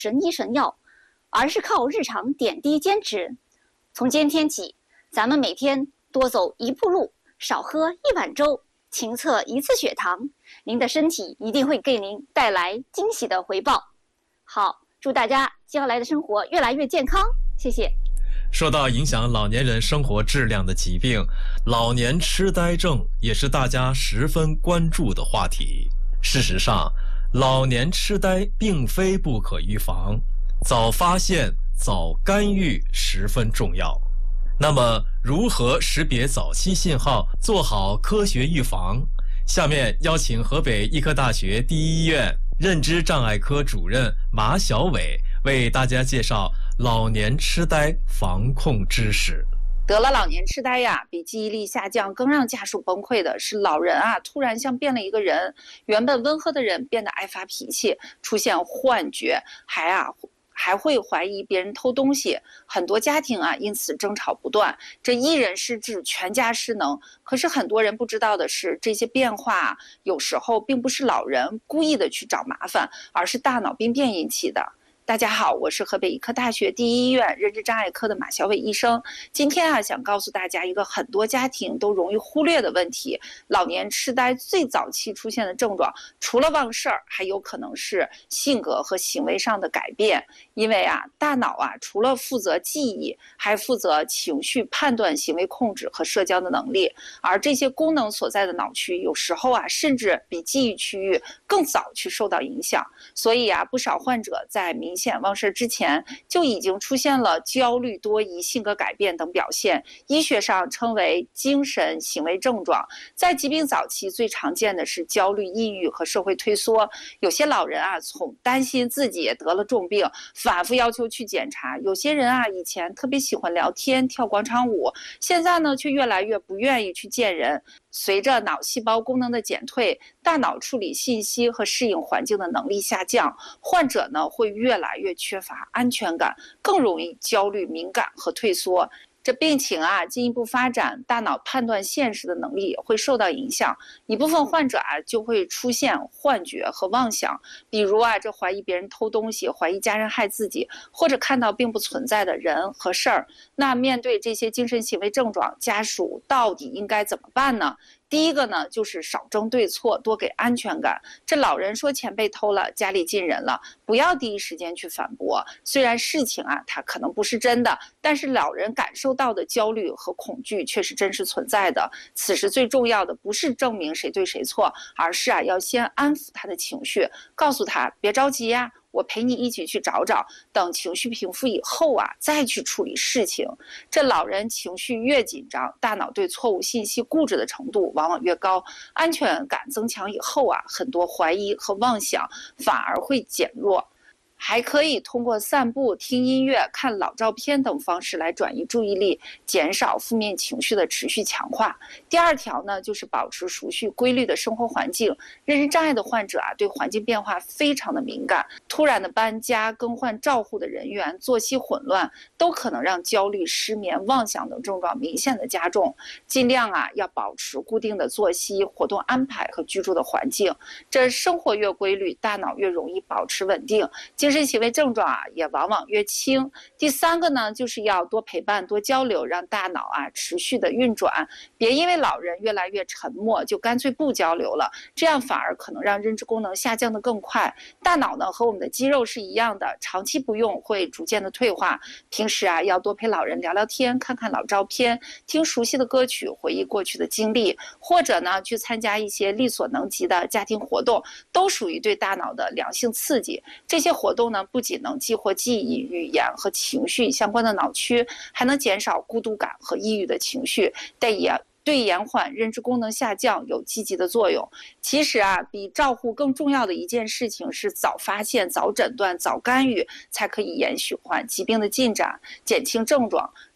神医神药，而是靠日常点滴坚持。从今天起，咱们每天多走1步路，少喝1碗粥，勤测1次血糖，您的身体一定会给您带来惊喜的回报。好，祝大家将来的生活越来越健康，谢谢。 说到影响老年人生活质量的疾病，老年痴呆症也是大家十分关注的话题。事实上，老年痴呆并非不可预防，早发现、早干预十分重要。那么，如何识别早期信号，做好科学预防？下面邀请河北医科大学第一医院认知障碍科主任马小伟为大家介绍老年痴呆防控知识。 得了老年痴呆呀，比记忆力下降更让家属崩溃的是老人啊，突然像变了一个人，原本温和的人变得爱发脾气，出现幻觉，还会怀疑别人偷东西，很多家庭啊因此争吵不断，这一人失智，全家失能。可是很多人不知道的是，这些变化有时候并不是老人故意的去找麻烦，而是大脑病变引起的。大家好，我是河北医科大学第一医院认知障碍科的马小伟医生。今天啊，想告诉大家一个很多家庭都容易忽略的问题：老年痴呆最早期出现的症状，除了忘事儿，还有可能是性格和行为上的改变。因为啊，大脑啊，除了负责记忆，还负责情绪判断、行为控制和社交的能力。而这些功能所在的脑区，有时候啊，甚至比记忆区域更早去受到影响。所以啊，不少患者在明显忘事之前就已经出现了焦虑、多疑、性格改变等表现，医学上称为精神行为症状。在疾病早期，最常见的是焦虑、抑郁和社会退缩。有些老人啊，从担心自己也得了重病，反复要求去检查。有些人啊，以前特别喜欢聊天、跳广场舞，现在呢，却越来越不愿意去见人。随着脑细胞功能的减退，大脑处理信息和适应环境的能力下降，患者呢会越来越缺乏安全感，更容易焦虑、敏感和退缩。这病情啊进一步发展，大脑判断现实的能力也会受到影响。一部分患者啊就会出现幻觉和妄想，比如啊这怀疑别人偷东西，怀疑家人害自己，或者看到并不存在的人和事儿。那面对这些精神行为症状，家属到底应该怎么办呢？第一个呢，就是少争对错，多给安全感。这老人说钱被偷了，家里进人了，不要第一时间去反驳。虽然事情啊，它可能不是真的，但是老人感受到的焦虑和恐惧却是真实存在的。此时最重要的不是证明谁对谁错，而是啊，要先安抚他的情绪，告诉他别着急呀，我陪你一起去找找，等情绪平复以后啊，再去处理事情。这老人情绪越紧张，大脑对错误信息固执的程度往往越高，安全感增强以后啊，很多怀疑和妄想反而会减弱。还可以通过散步、听音乐、看老照片等方式来转移注意力，减少负面情绪的持续强化。第二条呢，就是保持熟悉规律的生活环境。认知障碍的患者啊，对环境变化非常的敏感，突然的搬家、更换照护的人员、作息混乱，都可能让焦虑、失眠、妄想等症状明显的加重。尽量啊，要保持固定的作息、活动安排和居住的环境。这生活越规律，大脑越容易保持稳定，精神行为症状啊也往往越轻。第三个呢，就是要多陪伴、多交流，让大脑啊持续的运转。别因为老人越来越沉默，就干脆不交流了，这样反而可能让认知功能下降得更快。大脑呢和我们的肌肉是一样的，长期不用会逐渐的退化。平时啊要多陪老人聊聊天，看看老照片，听熟悉的歌曲，回忆过去的经历，或者呢去参加一些力所能及的家庭活动，都属于对大脑的良性刺激。这些活动呢，不仅能激活记忆、语言和情绪相关的脑区，还能减少孤独感和抑郁的情绪，但也对延缓认知功能下降有积极的作用。其实啊，比照护更重要的一件事情是早发现、早诊断、早干预，才可以延缓疾病的进展，减轻症状。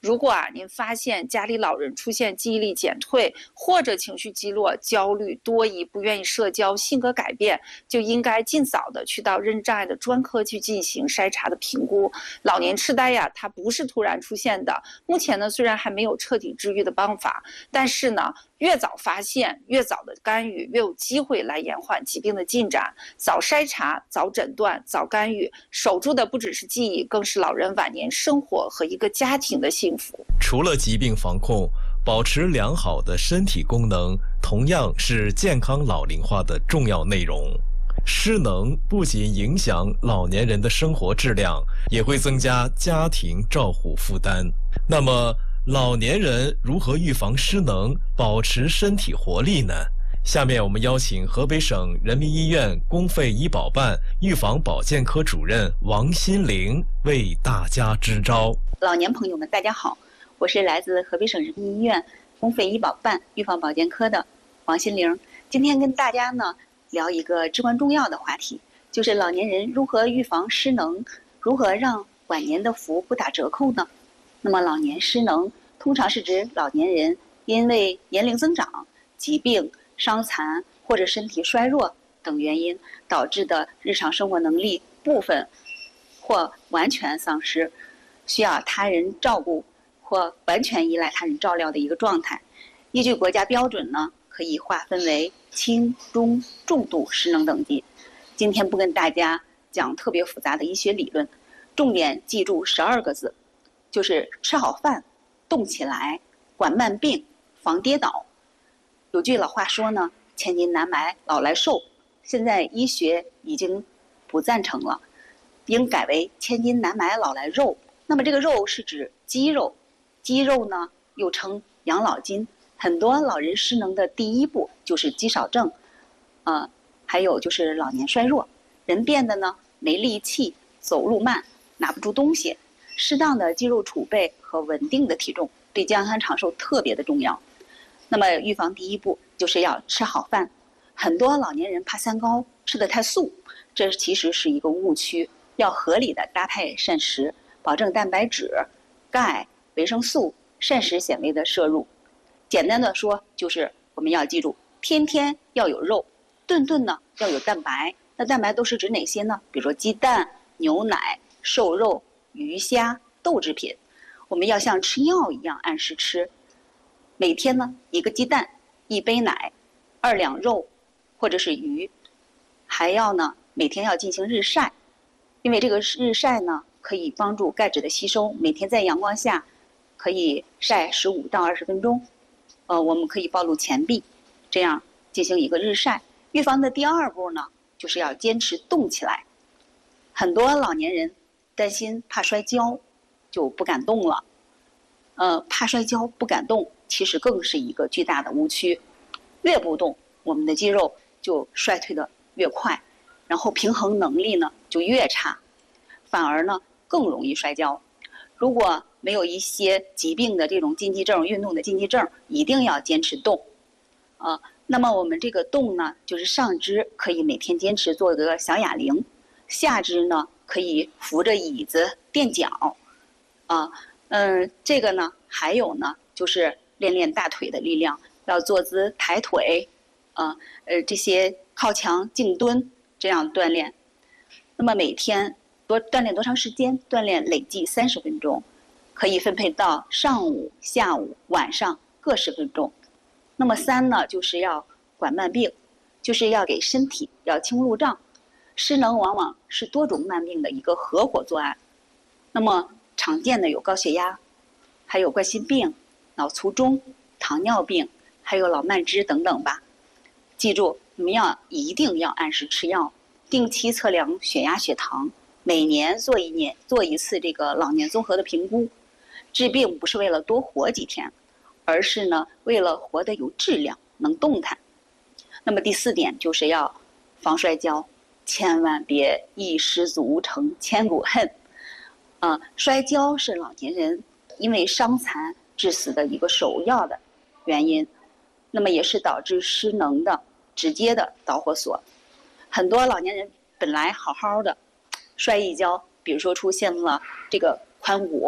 如果您发现家里老人出现记忆力减退，或者情绪低落、焦虑、多疑、不愿意社交、性格改变，就应该尽早的去到认知障碍的专科去进行筛查的评估。老年痴呆呀，它不是突然出现的，目前呢虽然还没有彻底治愈的办法，但是呢越早发现、越早的干预，越有机会来延缓疾病的进展。早筛查、早诊断、早干预，守住的不只是记忆，更是老人晚年生活和一个家庭的幸福。 除了疾病防控，保持良好的身体功能同样是健康老龄化的重要内容。失能不仅影响老年人的生活质量，也会增加家庭照护负担。那么，老年人如何预防失能，保持身体活力呢？下面我们邀请河北省人民医院公费医保办预防保健科主任王新玲为大家支招。 老年朋友们，大家好，我是来自河北省人民医院公费医保办预防保健科的王新玲。今天跟大家呢聊一个至关重要的话题，就是老年人如何预防失能，如何让晚年的福不打折扣呢？那么老年失能通常是指老年人因为年龄增长、疾病、伤残或者身体衰弱等原因导致的日常生活能力部分或完全丧失，需要他人照顾或完全依赖他人照料的一个状态。依据国家标准呢，可以划分为轻、中、重度失能等级。今天不跟大家讲特别复杂的医学理论，重点记住12个字，就是吃好饭、动起来、管慢病、防跌倒。有句老话说呢，千金难买老来瘦，现在医学已经不赞成了，应改为千金难买老来肉。那么这个肉是指肌肉，肌肉呢又称养老筋。很多老人失能的第一步就是肌少症，还有就是老年衰弱，人变得呢没力气，走路慢，拿不住东西。适当的肌肉储备和稳定的体重对健康长寿特别的重要。那么预防第一步就是要吃好饭。很多老年人怕三高，吃得太素，这其实是一个误区。要合理的搭配膳食，保证蛋白质、钙、维生素、膳食纤维的摄入。简单的说，就是我们要记住，天天要有肉，顿顿呢要有蛋白。那蛋白都是指哪些呢？比如说鸡蛋、牛奶、瘦肉、鱼虾、豆制品。我们要像吃药一样按时吃。每天呢1个鸡蛋、1杯奶、2两肉或者是鱼。还要呢每天要进行日晒，因为这个日晒呢可以帮助钙质的吸收。每天在阳光下可以晒15到20分钟。我们可以暴露前臂，这样进行一个日晒。预防的第2步呢，就是要坚持动起来。很多老年人担心怕摔跤，就不敢动了。怕摔跤不敢动，其实更是一个巨大的误区。越不动，我们的肌肉就衰退的越快，然后平衡能力呢就越差，反而呢更容易摔跤。如果没有一些疾病的这种禁忌症、运动的禁忌症，一定要坚持动。那么我们这个动呢，就是上肢可以每天坚持做个小哑铃，下肢呢可以扶着椅子垫脚。这个呢还有呢就是练练大腿的力量，要坐姿抬腿，这些靠墙、静蹲这样锻炼。那么每天锻炼多长时间？锻炼累计30分钟，可以分配到上午、下午、晚上各10分钟。那么3呢，就是要管慢病，就是要给身体要清路障。失能往往是多种慢病的一个合伙作案。那么常见的有高血压，还有冠心病、脑卒中、糖尿病，还有老慢支等等吧。记住，你们一定要按时吃药，定期测量血压、血糖，每年做一次这个老年综合的评估。治病不是为了多活几天，而是呢为了活得有质量，能动弹。那么第4点就是要防摔跤，千万别一失足成千古恨。摔跤是老年人因为伤残致死的一个首要的原因，那么也是导致失能的直接的导火索。很多老年人本来好好的，摔一跤，比如说出现了这个髋骨、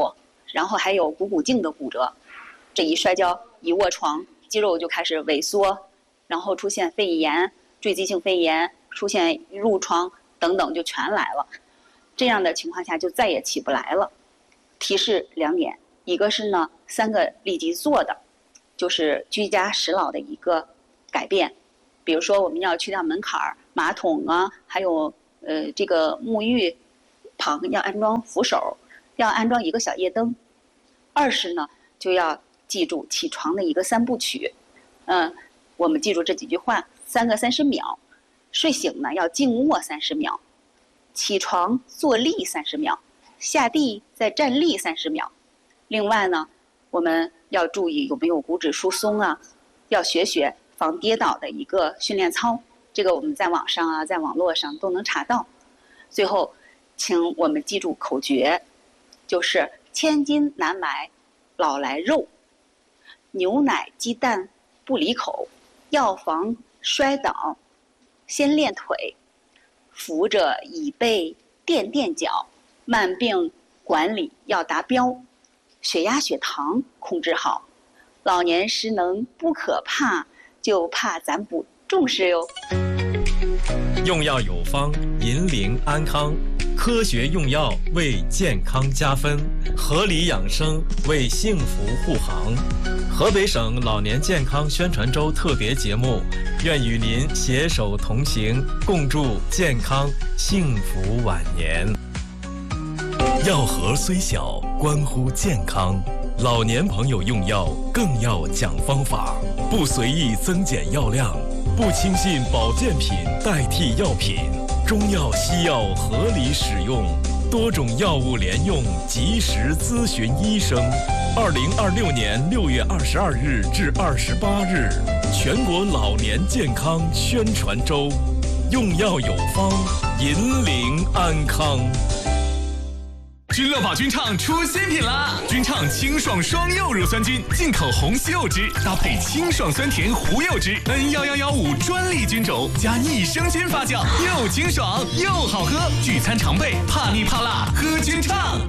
然后还有股骨颈的骨折，这一摔跤一卧床，肌肉就开始萎缩，然后出现肺炎、坠积性肺炎，出现褥疮等等就全来了。这样的情况下就再也起不来了。提示2点，一个是呢3个立即做的，就是居家食老的一个改变，比如说我们要去掉门槛儿、马桶啊，还有这个沐浴旁要安装扶手，要安装一个小夜灯。2是呢就要记住起床的一个3部曲，我们记住这几句话：3个30秒，睡醒呢要静卧30秒，起床坐立30秒，下地再站立30秒。另外呢，我们要注意有没有骨质疏松啊，要学防跌倒的一个训练操，这个我们在网上啊，在网络上都能查到。最后，请我们记住口诀，就是千金难买老来肉，牛奶鸡蛋不离口，要防摔倒先练腿，扶着椅背垫垫脚，慢病管理要达标，血压血糖控制好，老年失能不可怕，就怕咱不重视哟。 用药有方，银龄安康，科学用药为健康加分，合理养生为幸福护航。河北省老年健康宣传周特别节目，愿与您携手同行，共祝健康幸福晚年。药盒虽小，关乎健康。老年朋友用药更要讲方法，不随意增减药量，不轻信保健品代替药品，中药西药合理使用，多种药物联用，及时咨询医生。2026年6月22日至28日，全国老年健康宣传周，用药有方，银龄安康。 君乐宝君畅出新品啦！君畅清爽双柚乳酸菌，进口红西柚汁，搭配清爽酸甜胡柚汁 ，N11115专利菌种，加益生菌发酵，又清爽又好喝。聚餐常备，怕腻怕辣，喝君畅。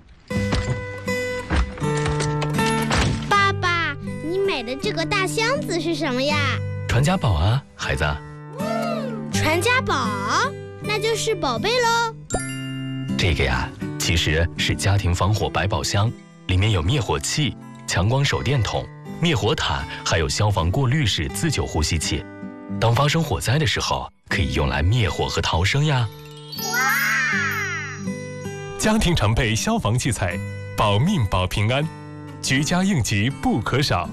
爸爸，你买的这个大箱子是什么呀？ 传家宝啊，孩子。 传家宝，那就是宝贝喽。 这个呀，其实是家庭防火百宝箱，里面有灭火器、强光手电筒、灭火毯，还有消防过滤式自救呼吸器。当发生火灾的时候，可以用来灭火和逃生呀。 哇！ 家庭常备消防器材，保命保平安，居家应急不可少。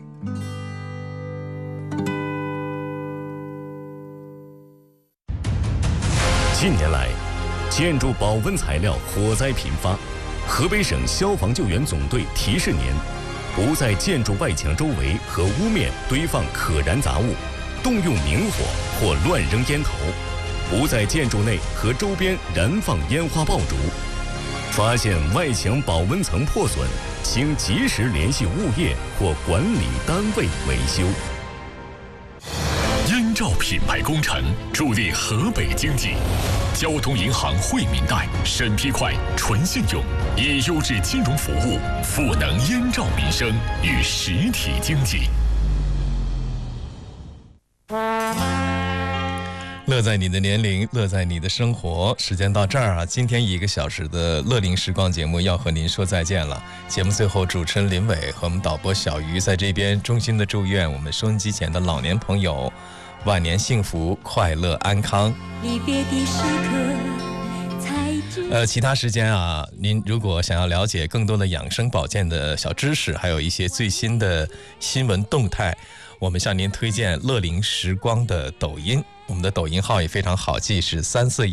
近年来，建筑保温材料火灾频发，河北省消防救援总队提示您：不在建筑外墙周围和屋面堆放可燃杂物，动用明火或乱扔烟头；不在建筑内和周边燃放烟花爆竹。发现外墙保温层破损，请及时联系物业或管理单位维修。 燕赵品牌工程助力河北经济。交通银行惠民贷审批快、纯信用，以优质金融服务赋能燕赵民生与实体经济。 乐在你的年龄，乐在你的生活。时间到这儿啊，今天1个小时的乐龄时光节目要和您说再见了。节目最后，主持人林伟和我们导播小鱼在这边衷心的祝愿我们收音机前的老年朋友晚年幸福、快乐、安康。离别的时刻才知其他时间啊，您如果想要了解更多的养生保健的小知识，还有一些最新的新闻动态，我们向您推荐乐龄时光的抖音。我们的抖音号也非常好记，是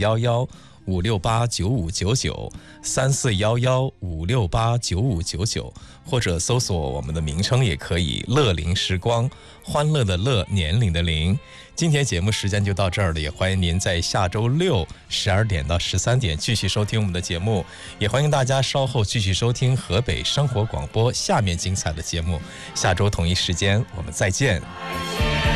3411-568-9599，3411-568-9599，或者搜索我们的名称也可以，乐龄时光，欢乐的乐，年龄的龄。今天节目时间就到这儿了，也欢迎您在下周6 12点到13点继续收听我们的节目，也欢迎大家稍后继续收听河北生活广播下面精彩的节目。下周同一时间我们再见。